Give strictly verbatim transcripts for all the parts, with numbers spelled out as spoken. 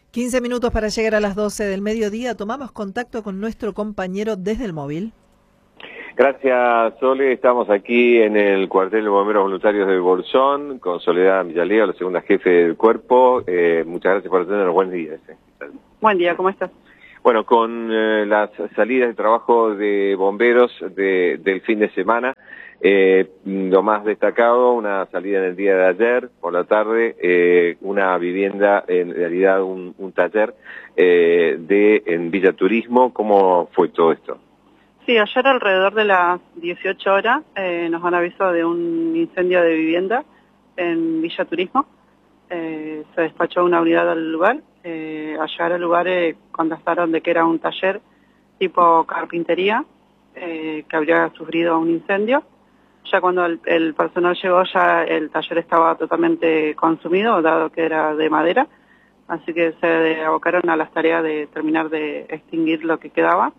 quince minutos para llegar a las doce del mediodía. Tomamos contacto con nuestro compañero desde el móvil. Gracias, Sole. Estamos aquí en el cuartel de bomberos voluntarios de Bolsón, con Soledad Villaleo, la segunda jefe del cuerpo. Eh, muchas gracias por atendernos. Buen día. Buen día, ¿cómo estás? Bueno, con eh, las salidas de trabajo de bomberos de, del fin de semana, eh, lo más destacado, una salida en el día de ayer, por la tarde, eh, una vivienda, en realidad un, un taller eh, de en Villa Turismo. ¿Cómo fue todo esto? Sí, ayer alrededor de las dieciocho horas eh, nos han avisado de un incendio de vivienda en Villa Turismo. Eh, se despachó una unidad al lugar. Eh, al llegar al lugar eh, contestaron de que era un taller tipo carpintería eh, que habría sufrido un incendio. Ya cuando el, el personal llegó, ya el taller estaba totalmente consumido, dado que era de madera, así que se abocaron a las tareas de terminar de extinguir lo que quedaba.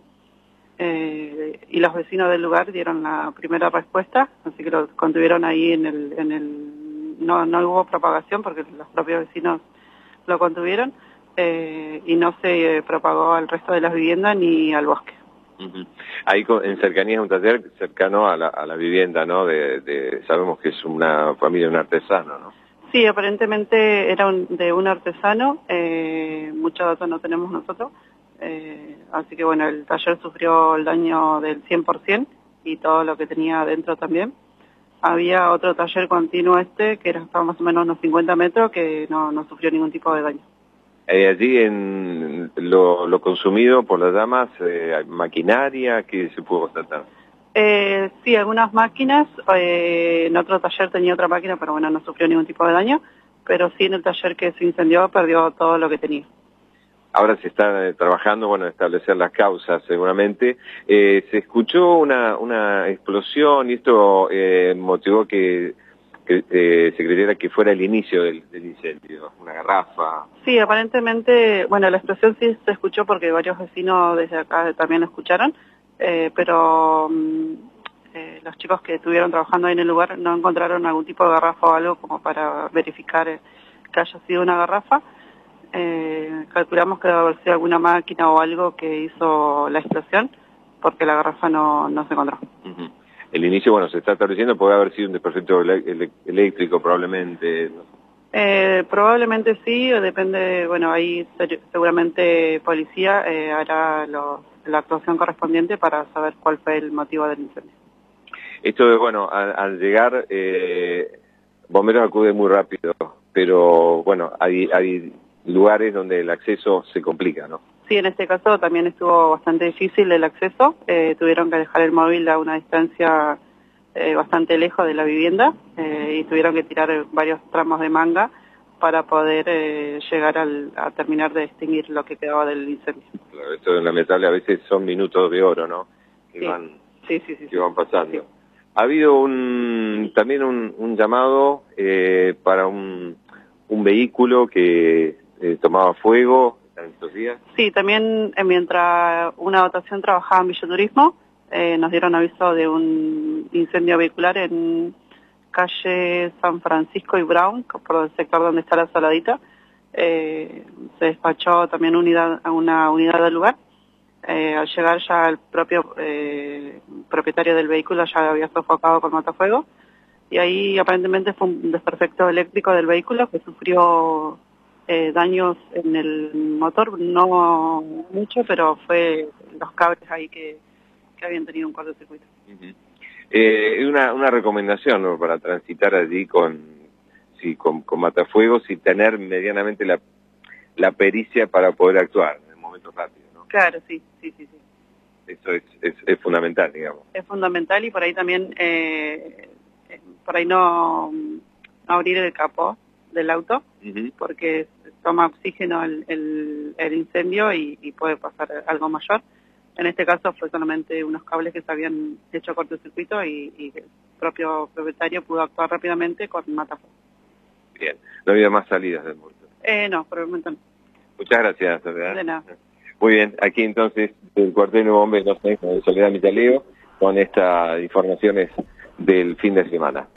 Eh, y los vecinos del lugar dieron la primera respuesta, así que lo contuvieron ahí en el... En el no, no hubo propagación porque los propios vecinos lo contuvieron eh, y no se eh, propagó al resto de las viviendas ni al bosque. Uh-huh. Ahí en cercanía es un taller cercano a la, a la vivienda, ¿no? De, de, sabemos que es una familia de un artesano, ¿no? Sí, aparentemente era un, de un artesano, eh, muchos datos no tenemos nosotros, eh, así que bueno, el taller sufrió el daño del cien por ciento y todo lo que tenía adentro también. Había otro taller continuo este, que era estaba más o menos unos cincuenta metros, que no, no sufrió ningún tipo de daño. Eh, allí en lo, lo consumido por las llamas, eh, maquinaria, ¿qué se pudo constatar? Eh, sí, algunas máquinas, eh, en otro taller tenía otra máquina, pero bueno, no sufrió ningún tipo de daño, pero sí en el taller que se incendió perdió todo lo que tenía. Ahora se está eh, trabajando, bueno, en establecer las causas seguramente. Eh, se escuchó una, una explosión y esto eh, motivó que, que eh, se creyera que fuera el inicio del, del incendio, una garrafa. Sí, aparentemente, bueno, la explosión sí se escuchó porque varios vecinos desde acá también lo escucharon, eh, pero eh, los chicos que estuvieron trabajando ahí en el lugar no encontraron algún tipo de garrafa o algo como para verificar eh, que haya sido una garrafa. Eh, calculamos que debe haber sido alguna máquina o algo que hizo la explosión, porque la garrafa no, no se encontró. Uh-huh. El inicio, bueno, se está estableciendo, puede haber sido un desperfecto ele eléctrico probablemente. Eh, probablemente sí, depende, bueno, ahí seguramente policía eh, hará lo, la actuación correspondiente para saber cuál fue el motivo del incendio. Esto, bueno, al, al llegar, eh, bomberos acuden muy rápido, pero bueno, hay, hay lugares donde el acceso se complica, ¿no? Sí, en este caso también estuvo bastante difícil el acceso, eh, tuvieron que dejar el móvil a una distancia eh, bastante lejos de la vivienda eh, y tuvieron que tirar varios tramos de manga para poder eh, llegar al, a terminar de extinguir lo que quedaba del incendio. Claro, esto es lamentable, a veces son minutos de oro, ¿no? Que sí. van, sí, sí, sí, que van pasando. Sí. Ha habido un también un, un llamado eh, para un, un vehículo que eh, tomaba fuego en estos días. Sí, también eh, mientras una dotación trabajaba en Villa Turismo, eh, nos dieron aviso de un incendio vehicular en calle San Francisco y Brown, por el sector donde está la Saladita. Eh, se despachó también unidad, una unidad del lugar. Eh, al llegar ya el propio eh, propietario del vehículo ya había sofocado con matafuego y ahí aparentemente fue un desperfecto eléctrico del vehículo que sufrió eh, daños en el motor, no mucho, pero fue los cables ahí que, que habían tenido un cortocircuito. Uh-huh. Eh, una, una recomendación, ¿no?, para transitar allí con, sí, con, con matafuegos y tener medianamente la, la pericia para poder actuar en el momento rápido. Claro, sí, sí, sí, sí. Eso es, es, es fundamental, digamos. Es fundamental y por ahí también, eh, por ahí no, no abrir el capó del auto, uh-huh. porque toma oxígeno el, el, el incendio y, y puede pasar algo mayor. En este caso fue solamente unos cables que se habían hecho cortocircuito y, y el propio propietario pudo actuar rápidamente con matafuego. Bien, no había más salidas del muerto. Eh, no, por el momento no. Muchas gracias, ¿verdad? De nada. Muy bien, aquí entonces el cuartel de bomberos de Soledad Villaleo con estas informaciones del fin de semana.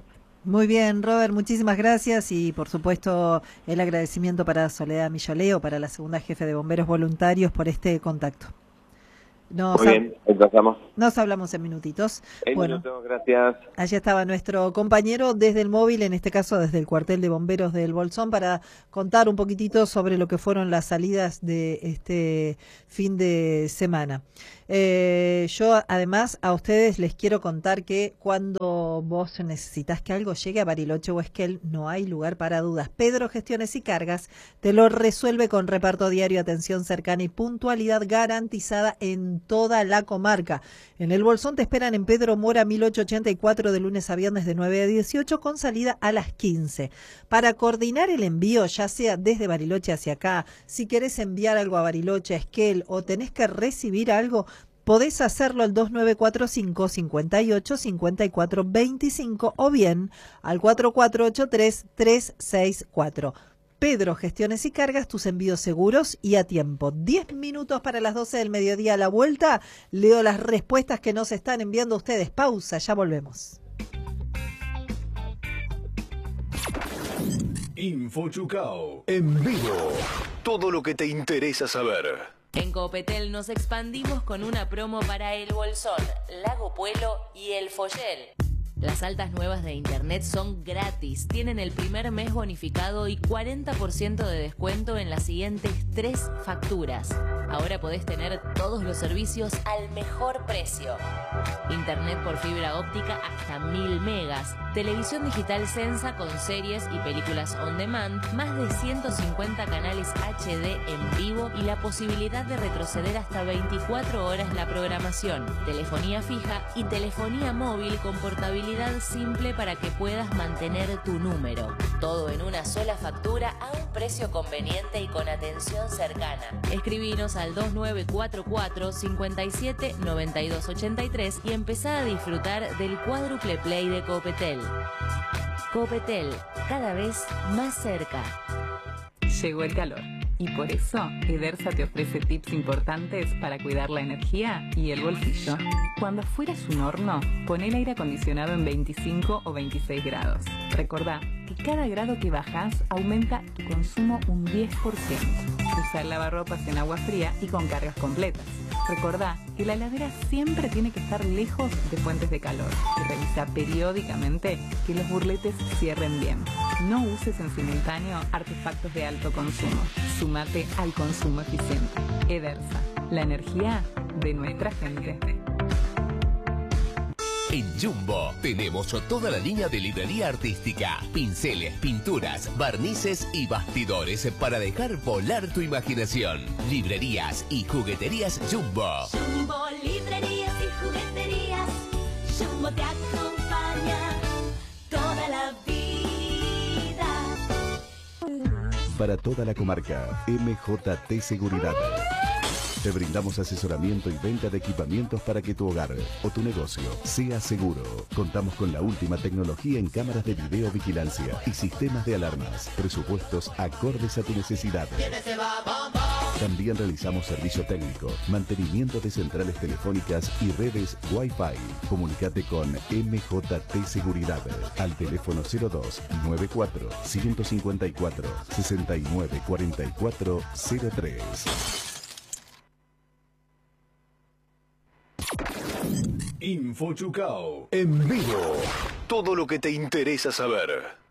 Muy bien, Robert, muchísimas gracias y por supuesto el agradecimiento para Soledad Milloleo, para la segunda jefe de bomberos voluntarios por este contacto. Nos Muy bien, empezamos. Nos hablamos en minutitos. En bueno, minutos, gracias. Allí estaba nuestro compañero desde el móvil, en este caso desde el cuartel de bomberos del Bolsón, para contar un poquitito sobre lo que fueron las salidas de este fin de semana. Eh, yo además a ustedes les quiero contar que cuando vos necesitas que algo llegue a Bariloche o Esquel, no hay lugar para dudas. Pedro Gestiones y Cargas te lo resuelve con reparto diario, atención cercana y puntualidad garantizada en toda la comarca. En el Bolsón te esperan en Pedro Mora mil ochocientos ochenta y cuatro de lunes a viernes de nueve a dieciocho con salida a las quince. Para coordinar el envío, ya sea desde Bariloche hacia acá, si querés enviar algo a Bariloche, a Esquel o tenés que recibir algo, podés hacerlo al dos nueve cuatro cinco, cinco ocho, cinco cuatro dos cinco o bien al cuatro cuatro ocho tres, tres seis cuatro. Pedro, Gestiones y Cargas, tus envíos seguros y a tiempo. Diez minutos para las doce del mediodía a la vuelta. Leo las respuestas que nos están enviando ustedes. Pausa, ya volvemos. Info Chucao, en vivo. Todo lo que te interesa saber. En Copetel nos expandimos con una promo para el Bolsón, Lago Puelo y el Follel. Las altas nuevas de internet son gratis, tienen el primer mes bonificado y cuarenta por ciento de descuento en las siguientes tres facturas. Ahora podés tener todos los servicios al mejor precio. Internet por fibra óptica hasta mil megas, televisión digital Sensa con series y películas on demand, más de ciento cincuenta canales H D en vivo y la posibilidad de retroceder hasta veinticuatro horas la programación, telefonía fija y telefonía móvil con portabilidad simple para que puedas mantener tu número. Todo en una sola factura a un precio conveniente y con atención cercana. Escribinos al dos nueve cuatro cuatro, cinco siete, nueve dos ocho tres y empezá a disfrutar del cuádruple play de Copetel. Copetel, cada vez más cerca. Llegó el calor y por eso Edersa te ofrece tips importantes para cuidar la energía y el bolsillo. Cuando afuera es un horno, pon el aire acondicionado en veinticinco o veintiséis grados. Recordá que cada grado que bajas aumenta tu consumo un diez por ciento. Usa el lavarropas en agua fría y con cargas completas. Recordá que la heladera siempre tiene que estar lejos de fuentes de calor y revisa periódicamente que los burletes cierren bien. No uses en simultáneo artefactos de alto consumo. Súmate al consumo eficiente. Edersa, la energía de nuestra gente. En Jumbo tenemos toda la línea de librería artística, pinceles, pinturas, barnices y bastidores para dejar volar tu imaginación. Librerías y jugueterías Jumbo. Jumbo, librerías y jugueterías. Jumbo te acompaña toda la vida. Para toda la comarca, M J T Seguridad. Te brindamos asesoramiento y venta de equipamientos para que tu hogar o tu negocio sea seguro. Contamos con la última tecnología en cámaras de videovigilancia y sistemas de alarmas. Presupuestos acordes a tu necesidad. También realizamos servicio técnico, mantenimiento de centrales telefónicas y redes Wi-Fi. Comunicate con M J T Seguridad al teléfono cero dos, noventa y cuatro, ciento cincuenta y cuatro, sesenta y nueve cuarenta y cuatro cero tres. Info Chucao, en vivo. Todo lo que te interesa saber.